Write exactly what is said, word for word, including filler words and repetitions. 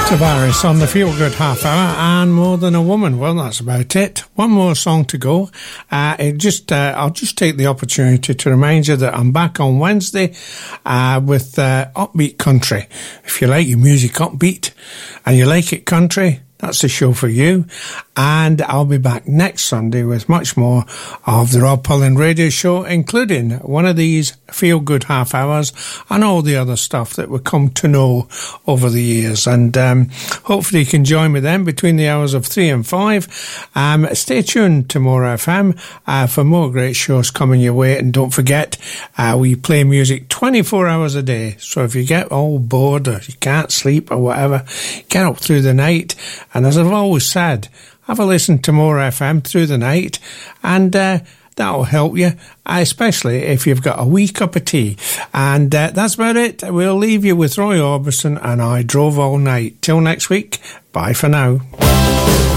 Tavares on the Feel Good Half Hour and More Than a Woman. Well, that's about it. One more song to go. Uh, it just, uh, I'll just take the opportunity to remind you that I'm back on Wednesday uh, with uh, Upbeat Country. If you like your music upbeat and you like it country, that's the show for you. And I'll be back next Sunday with much more of the Rob Pullen Radio Show, including one of these feel-good half hours and all the other stuff that we've come to know over the years. And um, hopefully you can join me then between the hours of three and five. Um, stay tuned to More F M uh, for more great shows coming your way. And don't forget, uh, we play music twenty-four hours a day. So if you get all bored or you can't sleep or whatever, get up through the night. And as I've always said, have a listen to More F M through the night, and uh, that'll help you, especially if you've got a wee cup of tea. And uh, that's about it. We'll leave you with Roy Orbison and I Drove All Night. Till next week, bye for now.